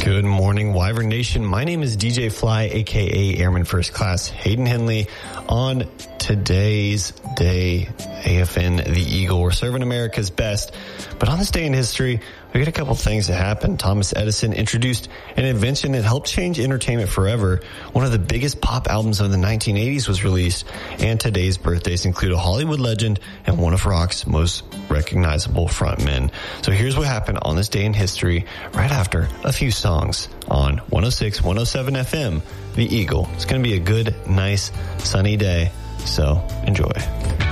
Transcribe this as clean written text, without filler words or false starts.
Good morning, Wyvern Nation. My name is DJ Fly, aka Airman First Class Hayden Henley. On today's day, AFN the Eagle, we're serving America's best. But on this day in history, we got a couple things that happened. Thomas Edison introduced an invention that helped change entertainment forever. One of the biggest pop albums of the 1980s was released, and today's birthdays include a Hollywood legend and one of rock's most recognizable frontmen. So here's what happened on this day in history right after a few songs on 106, 107 FM, The Eagle. It's going to be a good, nice, sunny day, so enjoy.